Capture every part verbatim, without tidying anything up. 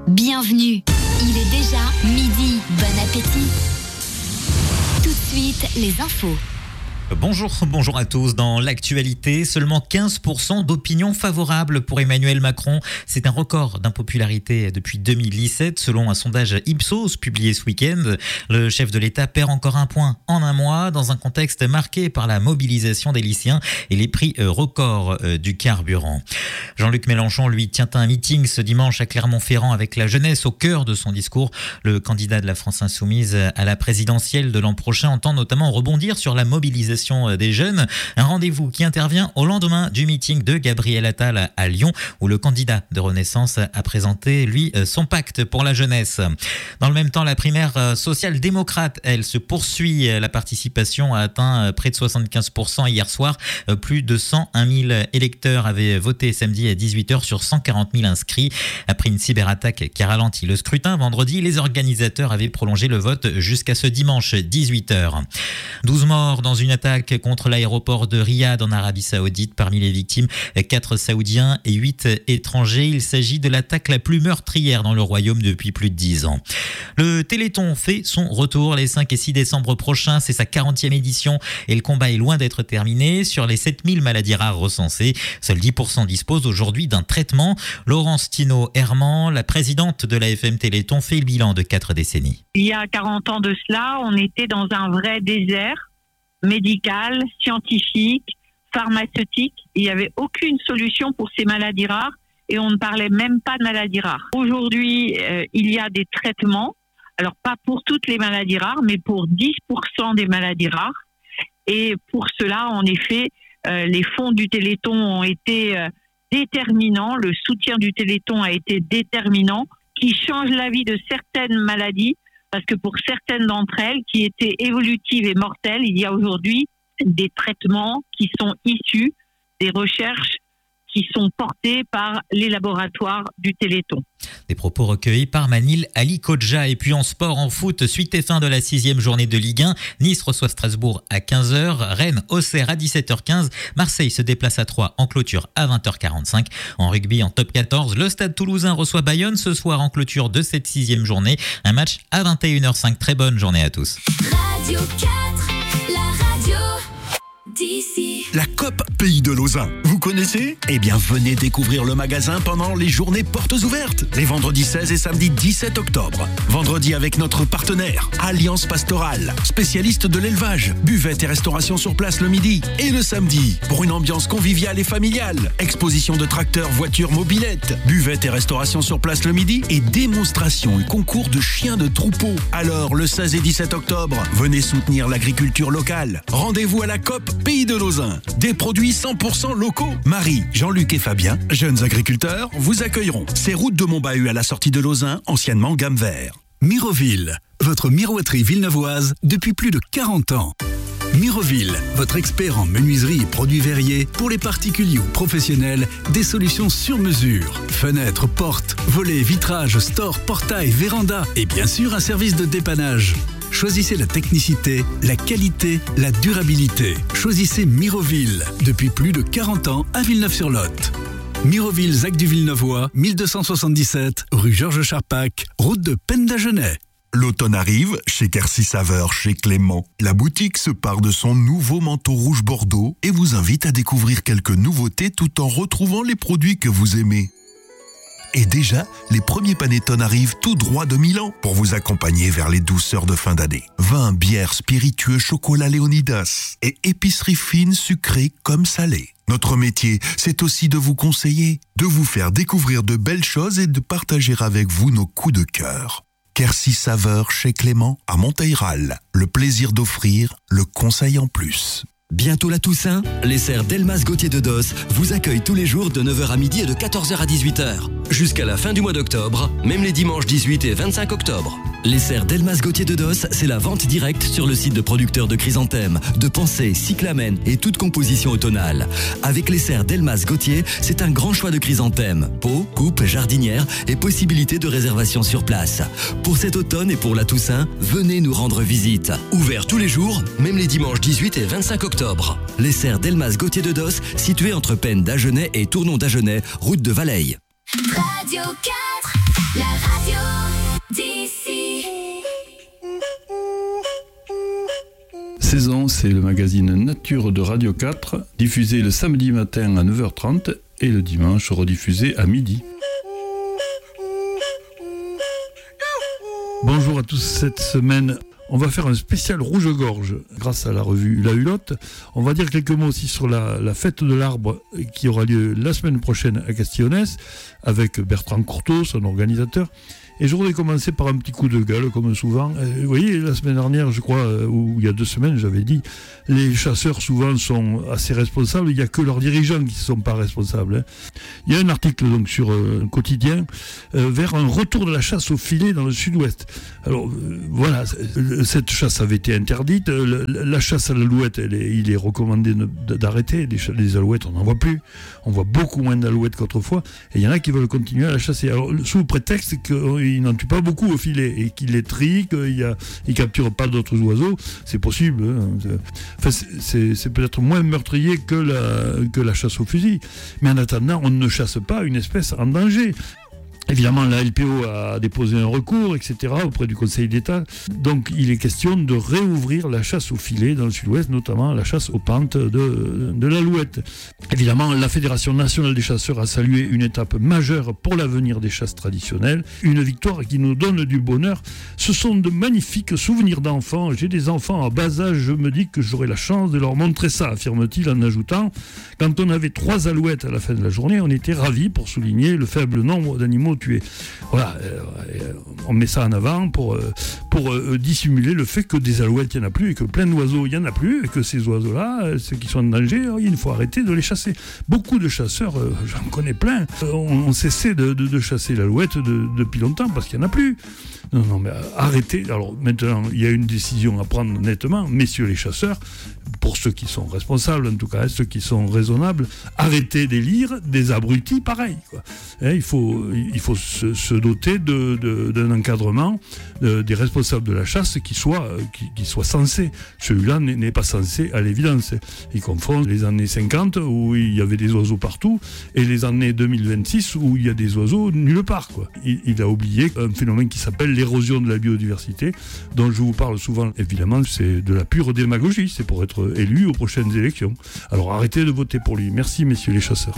Bienvenue, il est déjà midi, bon appétit. Tout de suite, les infos. Bonjour, bonjour à tous. Dans l'actualité, seulement quinze pour cent d'opinion favorable pour Emmanuel Macron. C'est un record d'impopularité depuis deux mille dix-sept, selon un sondage Ipsos publié ce week-end. Le chef de l'État perd encore un point en un mois, dans un contexte marqué par la mobilisation des lycéens et les prix records du carburant. Jean-Luc Mélenchon, lui, tient un meeting ce dimanche à Clermont-Ferrand avec la jeunesse au cœur de son discours. Le candidat de la France Insoumise à la présidentielle de l'an prochain entend notamment rebondir sur la mobilisation des jeunes. Un rendez-vous qui intervient au lendemain du meeting de Gabriel Attal à Lyon, où le candidat de Renaissance a présenté, lui, son pacte pour la jeunesse. Dans le même temps, la primaire social-démocrate, elle, se poursuit. La participation a atteint près de soixante-quinze pour cent hier soir. Plus de cent un mille électeurs avaient voté samedi à dix-huit heures sur cent quarante mille inscrits. Après une cyberattaque qui a ralenti le scrutin vendredi, les organisateurs avaient prolongé le vote jusqu'à ce dimanche dix-huit heures. douze morts dans une attaque contre l'aéroport de Riyad en Arabie Saoudite. Parmi les victimes, quatre Saoudiens et huit étrangers. Il s'agit de l'attaque la plus meurtrière dans le royaume depuis plus de dix ans. Le Téléthon fait son retour les cinq et six décembre prochains. C'est sa quarantième édition et le combat est loin d'être terminé. Sur les sept mille maladies rares recensées, seuls dix pour cent disposent aujourd'hui d'un traitement. Laurence Tino-Herman, la présidente de l'A F M Téléthon, fait le bilan de quatre décennies. Il y a quarante ans de cela, on était dans un vrai désert médical, scientifique, pharmaceutique. Il n'y avait aucune solution pour ces maladies rares et on ne parlait même pas de maladies rares. Aujourd'hui, euh, il y a des traitements, alors pas pour toutes les maladies rares, mais pour dix pour cent des maladies rares. Et pour cela, en effet, euh, les fonds du Téléthon ont été euh, déterminants, le soutien du Téléthon a été déterminant, qui change la vie de certaines maladies. Parce que pour certaines d'entre elles, qui étaient évolutives et mortelles, il y a aujourd'hui des traitements qui sont issus des recherches qui sont portées par les laboratoires du Téléthon. Des propos recueillis par Manil Ali Kodja. Et puis en sport, en foot, suite et fin de la sixième journée de Ligue un. Nice reçoit Strasbourg à quinze heures, Rennes Auxerre à dix-sept heures quinze, Marseille se déplace à Troyes en clôture à vingt heures quarante-cinq. En rugby, en top quatorze, le Stade Toulousain reçoit Bayonne ce soir en clôture de cette sixième journée. Un match à vingt et une heures cinq. Très bonne journée à tous. Radio quatre, la radio d'ici. La C O P Pays de Lausanne. Vous connaissez ? Eh bien, venez découvrir le magasin pendant les journées portes ouvertes, les vendredis seize et samedi dix-sept octobre. Vendredi avec notre partenaire, Alliance Pastorale, spécialiste de l'élevage, buvette et restauration sur place le midi. Et le samedi, pour une ambiance conviviale et familiale, exposition de tracteurs, voitures, mobylettes, buvette et restauration sur place le midi et démonstration et concours de chiens de troupeau. Alors, le seize et dix-sept octobre, venez soutenir l'agriculture locale. Rendez-vous à la C O P Pays de Lausanne. Des produits cent pour cent locaux. Marie, Jean-Luc et Fabien, jeunes agriculteurs, vous accueilleront. C'est route de Montbahut à la sortie de Lausanne, anciennement gamme vert. Miroville, votre miroiterie villeneuvoise depuis plus de quarante ans. Miroville, votre expert en menuiserie et produits verriers pour les particuliers ou professionnels, des solutions sur mesure. Fenêtres, portes, volets, vitrages, stores, portails, vérandas et bien sûr un service de dépannage. Choisissez la technicité, la qualité, la durabilité. Choisissez Miroville, depuis plus de quarante ans à Villeneuve-sur-Lot. Miroville, Zac du Villeneuvois, mille deux cent soixante-dix-sept, rue Georges Charpac, route de Pendagenet. L'automne arrive, chez Quercy Saveur, chez Clément. La boutique se part de son nouveau manteau rouge bordeaux et vous invite à découvrir quelques nouveautés tout en retrouvant les produits que vous aimez. Et déjà, les premiers Panettone arrivent tout droit de Milan pour vous accompagner vers les douceurs de fin d'année. Vin, bière, spiritueux, chocolat Léonidas et épicerie fine, sucrée comme salée. Notre métier, c'est aussi de vous conseiller, de vous faire découvrir de belles choses et de partager avec vous nos coups de cœur. Quercy Saveur chez Clément à Monteil-Ral. Le plaisir d'offrir, le conseil en plus. Bientôt la Toussaint, les serres Delmas Gauthier de Dos vous accueillent tous les jours de neuf heures à midi et de quatorze heures à dix-huit heures. Jusqu'à la fin du mois d'octobre, même les dimanches dix-huit et vingt-cinq octobre. Les serres Delmas Gauthier de Dos, c'est la vente directe sur le site de producteurs de chrysanthèmes, de pensées, cyclamènes et toute composition automnale. Avec les serres Delmas Gauthier, c'est un grand choix de chrysanthèmes, pots, coupes, jardinières et possibilité de réservation sur place. Pour cet automne et pour la Toussaint, venez nous rendre visite. Ouvert tous les jours, même les dimanches dix-huit et vingt-cinq octobre. Les serres Delmas Gauthier de Dos, situées entre Pennes d'Agenais et Tournon d'Agenais, route de Valleille. Radio quatre, la radio. Radio d'ici. Saison, c'est le magazine Nature de Radio quatre, diffusé le samedi matin à neuf heures trente et le dimanche rediffusé à midi. Bonjour à tous, cette semaine, on va faire un spécial rouge-gorge grâce à la revue La Hulotte. On va dire quelques mots aussi sur la, la fête de l'arbre qui aura lieu la semaine prochaine à Castillonnès avec Bertrand Courteau, son organisateur. Et je voudrais commencer par un petit coup de gueule, comme souvent. Vous voyez, la semaine dernière, je crois, ou il y a deux semaines, j'avais dit, les chasseurs souvent sont assez responsables, il n'y a que leurs dirigeants qui ne sont pas responsables. Hein. Il y a un article donc sur euh, un quotidien euh, vers un retour de la chasse au filet dans le sud-ouest. Alors euh, voilà, cette chasse avait été interdite, euh, la chasse à l'alouette, elle est, il est recommandé d'arrêter, les, les alouettes on n'en voit plus, on voit beaucoup moins d'alouettes qu'autrefois, et il y en a qui veulent continuer à la chasser. Alors sous prétexte qu'ils n'en tuent pas beaucoup au filet, et qu'ils les trient, qu'ils ne capturent pas d'autres oiseaux, c'est possible. Hein. Enfin, c'est, c'est peut-être moins meurtrier que la, que la chasse au fusil. Mais en attendant, on ne chasse pas une espèce en danger. Évidemment, la L P O a déposé un recours, et cetera, auprès du Conseil d'État. Donc, il est question de réouvrir la chasse au filet dans le sud-ouest, notamment la chasse aux pentes de, de l'alouette. Évidemment, la Fédération nationale des chasseurs a salué une étape majeure pour l'avenir des chasses traditionnelles, une victoire qui nous donne du bonheur. Ce sont de magnifiques souvenirs d'enfants. J'ai des enfants à bas âge, je me dis que j'aurai la chance de leur montrer ça, affirme-t-il en ajoutant. Quand on avait trois alouettes à la fin de la journée, on était ravis pour souligner le faible nombre d'animaux tués. Voilà, euh, on met ça en avant pour, euh, pour euh, dissimuler le fait que des alouettes, il n'y en a plus, et que plein d'oiseaux, il n'y en a plus, et que ces oiseaux-là, euh, ceux qui sont en danger, euh, il faut arrêter de les chasser. Beaucoup de chasseurs, euh, j'en connais plein, euh, ont, ont cessé de, de, de chasser l'alouette de, depuis longtemps, parce qu'il n'y en a plus. Non, non, mais arrêtez. Alors maintenant, il y a une décision à prendre nettement, messieurs les chasseurs, pour ceux qui sont responsables, en tout cas, ceux qui sont raisonnables, arrêtez d'élire des abrutis pareils, quoi. Hein, il faut, il faut se, se doter de, de, d'un encadrement de, des responsables de la chasse qui soit, qui, qui soit censé. Celui-là n'est, n'est pas censé à l'évidence. Il confond les années cinquante où il y avait des oiseaux partout et les années deux mille vingt-six où il y a des oiseaux nulle part, quoi. Il, il a oublié un phénomène qui s'appelle l'érosion de la biodiversité, dont je vous parle souvent. Évidemment, c'est de la pure démagogie, c'est pour être élu aux prochaines élections. Alors arrêtez de voter pour lui. Merci, messieurs les chasseurs.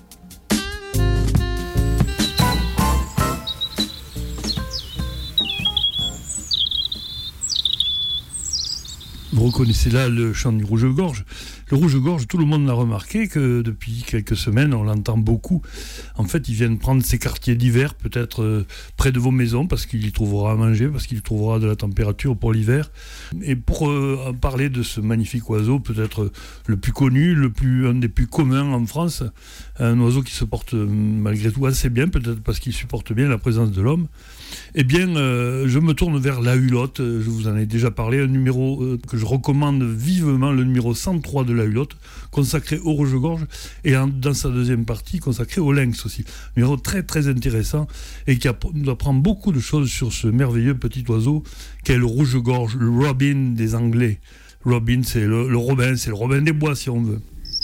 Vous reconnaissez là le chant du rouge-gorge. Le rouge-gorge, tout le monde l'a remarqué que depuis quelques semaines, on l'entend beaucoup. En fait, ils viennent prendre ces quartiers d'hiver, peut-être euh, près de vos maisons, parce qu'il y trouvera à manger, parce qu'il y trouvera de la température pour l'hiver. Et pour euh, parler de ce magnifique oiseau, peut-être le plus connu, le plus, un des plus communs en France, un oiseau qui se porte malgré tout assez bien, peut-être parce qu'il supporte bien la présence de l'homme, eh bien, euh, je me tourne vers La Hulotte. Je vous en ai déjà parlé, un numéro euh, que je recommande vivement, le numéro cent trois de La Hulotte, consacré au rouge-gorge, et en, dans sa deuxième partie, consacré au lynx aussi. Un numéro très très intéressant, et qui app- nous apprend beaucoup de choses sur ce merveilleux petit oiseau qu'est le rouge-gorge, le robin des Anglais. Robin, c'est le, le robin, c'est le robin des bois, si on veut.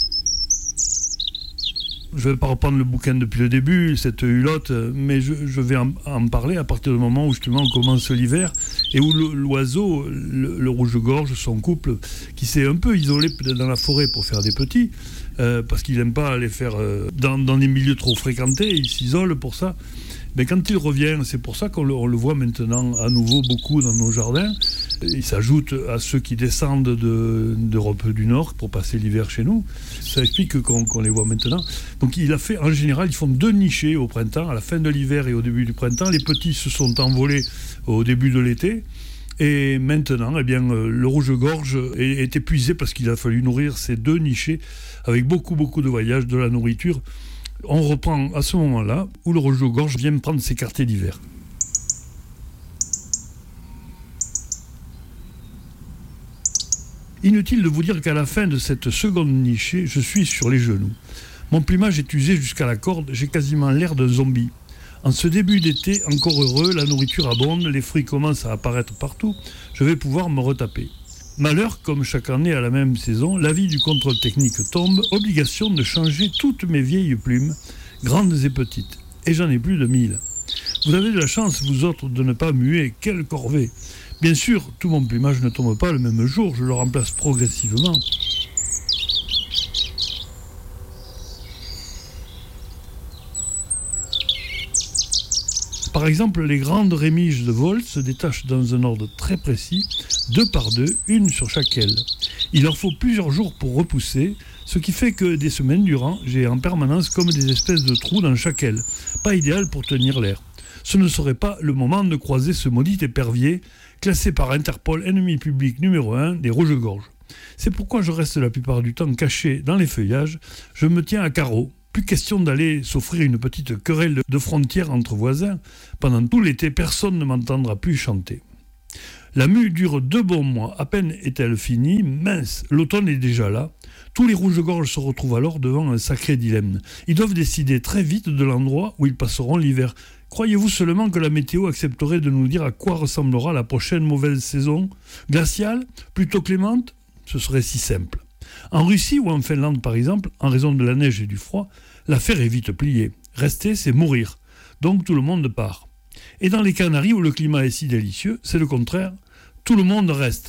Je ne vais pas reprendre le bouquin depuis le début, cette hulotte, mais je, je vais en, en parler à partir du moment où justement on commence l'hiver et où le, l'oiseau, le, le rouge-gorge, son couple, qui s'est un peu isolé peut-être dans la forêt pour faire des petits, euh, parce qu'il n'aime pas aller faire euh, dans, dans des milieux trop fréquentés, il s'isole pour ça. Mais quand il revient, c'est pour ça qu'on le, on le voit maintenant à nouveau beaucoup dans nos jardins. Il s'ajoute à ceux qui descendent de, d'Europe du Nord pour passer l'hiver chez nous. Ça explique qu'on, qu'on les voit maintenant. Donc il a fait, en général, ils font deux nichés au printemps, à la fin de l'hiver et au début du printemps. Les petits se sont envolés au début de l'été. Et maintenant, eh bien, le rouge-gorge est, est épuisé parce qu'il a fallu nourrir ces deux nichés avec beaucoup, beaucoup de voyages, de la nourriture. On reprend à ce moment-là où le rouge-gorge vient prendre ses quartiers d'hiver. Inutile de vous dire qu'à la fin de cette seconde nichée, je suis sur les genoux. Mon plumage est usé jusqu'à la corde, j'ai quasiment l'air d'un zombie. En ce début d'été, encore heureux, la nourriture abonde, les fruits commencent à apparaître partout, je vais pouvoir me retaper. Malheur, comme chaque année à la même saison, l'avis du contrôle technique tombe, obligation de changer toutes mes vieilles plumes, grandes et petites. Et j'en ai plus de mille. Vous avez de la chance, vous autres, de ne pas muer. Quelle corvée! Bien sûr, tout mon plumage ne tombe pas le même jour, je le remplace progressivement. Par exemple, les grandes rémiges de vol se détachent dans un ordre très précis, deux par deux, une sur chaque aile. Il leur faut plusieurs jours pour repousser, ce qui fait que des semaines durant, j'ai en permanence comme des espèces de trous dans chaque aile. Pas idéal pour tenir l'air. Ce ne serait pas le moment de croiser ce maudit épervier, classé par Interpol ennemi public numéro un des rouges-gorges. C'est pourquoi je reste la plupart du temps caché dans les feuillages, je me tiens à carreau. Plus question d'aller s'offrir une petite querelle de frontière entre voisins. Pendant tout l'été, personne ne m'entendra plus chanter. La mue dure deux bons mois. À peine est-elle finie, mince, l'automne est déjà là. Tous les rouges-gorges se retrouvent alors devant un sacré dilemme. Ils doivent décider très vite de l'endroit où ils passeront l'hiver. Croyez-vous seulement que la météo accepterait de nous dire à quoi ressemblera la prochaine mauvaise saison? Glaciale? Plutôt clémente? Ce serait si simple. En Russie ou en Finlande, par exemple, en raison de la neige et du froid, l'affaire est vite pliée. Rester, c'est mourir. Donc tout le monde part. Et dans les Canaries, où le climat est si délicieux, c'est le contraire. Tout le monde reste.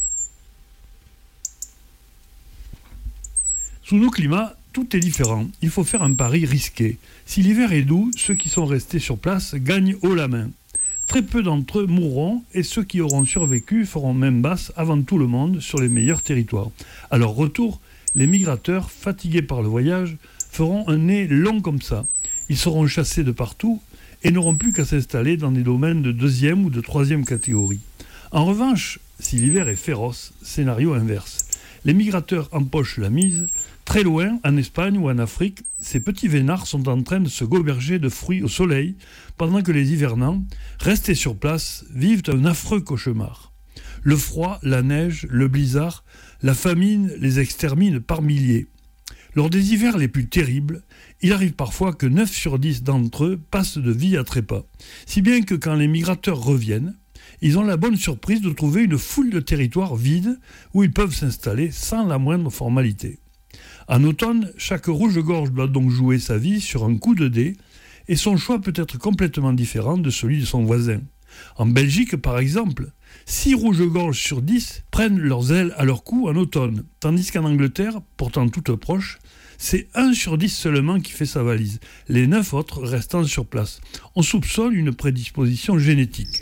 Sous nos climats, tout est différent. Il faut faire un pari risqué. Si l'hiver est doux, ceux qui sont restés sur place gagnent haut la main. Très peu d'entre eux mourront et ceux qui auront survécu feront main basse avant tout le monde sur les meilleurs territoires. À leur retour, les migrateurs, fatigués par le voyage, feront un nez long comme ça. Ils seront chassés de partout et n'auront plus qu'à s'installer dans des domaines de deuxième ou de troisième catégorie. En revanche, si l'hiver est féroce, scénario inverse. Les migrateurs empochent la mise. Très loin, en Espagne ou en Afrique, ces petits vénards sont en train de se goberger de fruits au soleil, pendant que les hivernants, restés sur place, vivent un affreux cauchemar. Le froid, la neige, le blizzard, la famine les exterminent par milliers. Lors des hivers les plus terribles, il arrive parfois que neuf sur dix d'entre eux passent de vie à trépas. Si bien que quand les migrateurs reviennent, ils ont la bonne surprise de trouver une foule de territoires vides où ils peuvent s'installer sans la moindre formalité. En automne, chaque rouge-gorge doit donc jouer sa vie sur un coup de dé et son choix peut être complètement différent de celui de son voisin. En Belgique, par exemple, six rouges-gorges sur dix prennent leurs ailes à leur cou en automne, tandis qu'en Angleterre, pourtant toute proche, c'est un sur dix seulement qui fait sa valise, les neuf autres restant sur place. On soupçonne une prédisposition génétique.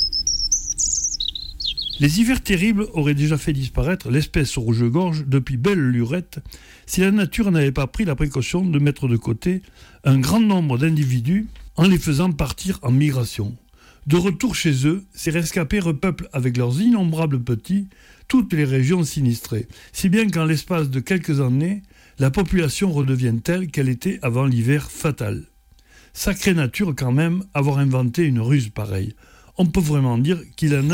Les hivers terribles auraient déjà fait disparaître l'espèce rouge-gorge depuis belle lurette si la nature n'avait pas pris la précaution de mettre de côté un grand nombre d'individus en les faisant partir en migration. De retour chez eux, ces rescapés repeuplent avec leurs innombrables petits toutes les régions sinistrées, si bien qu'en l'espace de quelques années, la population redevient telle qu'elle était avant l'hiver fatal. Sacrée nature quand même, avoir inventé une ruse pareille. On peut vraiment dire qu'il en a